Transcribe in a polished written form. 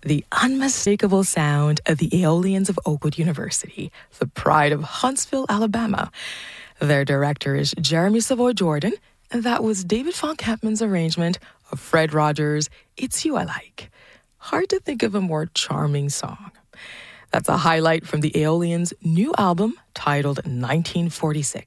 the unmistakable sound of the Aeolians of Oakwood University, the pride of Huntsville, Alabama. Their director is Jeremy Savoy Jordan, and that was David Von Kempman's arrangement of Fred Rogers' It's You I Like. Hard to think of a more charming song. That's a highlight from the Aeolians' new album titled 1946.